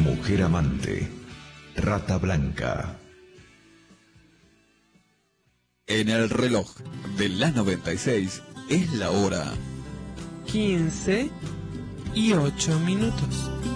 Mujer amante, Rata Blanca. En el reloj de la 96 es la hora 15:08.